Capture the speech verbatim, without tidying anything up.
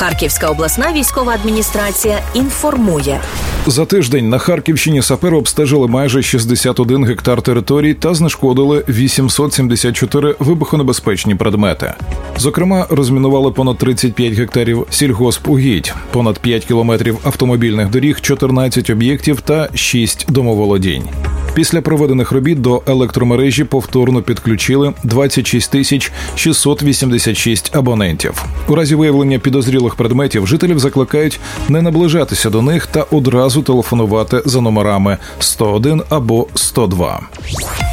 Харківська обласна військова адміністрація інформує. За тиждень на Харківщині сапери обстежили майже шістдесят один гектар територій та знешкодили вісімсот сімдесят чотири вибухонебезпечні предмети. Зокрема, розмінували понад тридцять п'ять гектарів сільгоспугідь, понад п'ять кілометрів автомобільних доріг, чотирнадцять об'єктів та шість домоволодінь. Після проведених робіт до електромережі повторно підключили двадцять шість тисяч шістсот вісімдесят шість абонентів. У разі виявлення підозрілих предметів жителів закликають не наближатися до них та одразу телефонувати за номерами сто один або сто два.